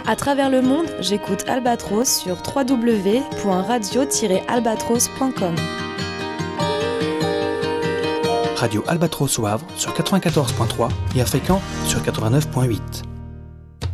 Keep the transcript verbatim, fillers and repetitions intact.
À travers le monde, j'écoute Albatros sur w w w point radio tiret albatros point com. Radio Albatros au Havre sur quatre-vingt-quatorze point trois et à Fécamp sur quatre-vingt-neuf point huit.